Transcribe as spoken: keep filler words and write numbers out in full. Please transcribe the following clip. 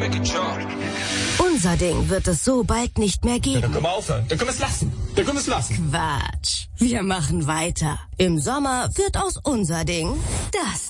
Unser Ding wird es so bald nicht mehr Ja, geben. dann können wir aufhören. Dann können wir es lassen. Dann können wir es lassen. Quatsch. Wir machen weiter. Im Sommer wird aus unser Ding das